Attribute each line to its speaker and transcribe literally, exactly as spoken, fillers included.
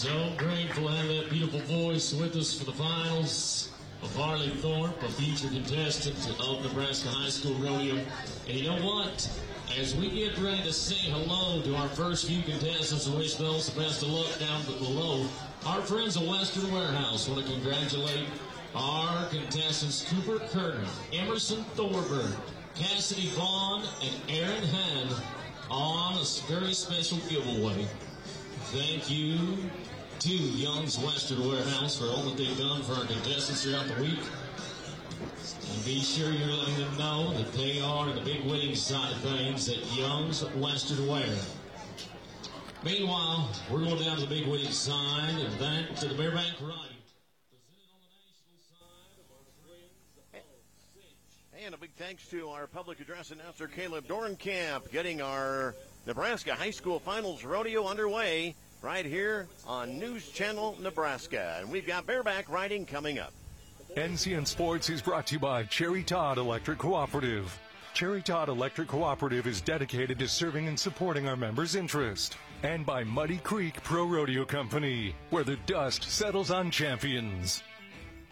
Speaker 1: So grateful to have that beautiful voice with us for the finals. Farley Thorpe, a future contestant of Nebraska High School Rodeo. And you know what? As we get ready to say hello to our first few contestants and wish those the best of luck down below, our friends at Western Warehouse want to congratulate our contestants Cooper Kerner, Emerson Thorburn, Cassidy Vaughn, and Aaron Hand on a very special giveaway. Thank you to Young's Western Warehouse for all that they've done for our contestants throughout the week. And be sure you're letting them know that they are in the big winning side of things at Young's Western Warehouse. Meanwhile, we're going down to the big winning side, and back to the bareback riding. Presented on the national side of our friends of Cinch.
Speaker 2: And a big thanks to our public address announcer, Caleb Dornkamp, getting our Nebraska High School Finals Rodeo underway right here on News Channel Nebraska. And we've got bareback riding coming up.
Speaker 3: N C N Sports is brought to you by Cherry Todd Electric Cooperative. Cherry Todd Electric Cooperative is dedicated to serving and supporting our members' interest. And by Muddy Creek Pro Rodeo Company, where the dust settles on champions.